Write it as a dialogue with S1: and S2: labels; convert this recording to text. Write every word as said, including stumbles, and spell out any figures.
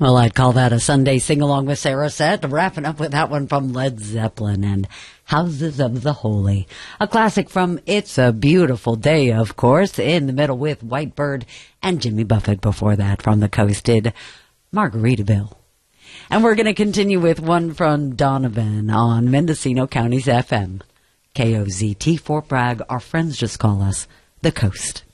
S1: Well, I'd call that a Sunday sing-along with Sarah set. Wrapping up with that one from Led Zeppelin and Houses of the Holy. A classic from It's a Beautiful Day, of course, in the middle with White Bird and Jimmy Buffett before that from the Coast did Margaritaville. And we're going to continue with one from Donovan on Mendocino County's F M. K O Z T, Fort Bragg. Our friends just call us the Coast.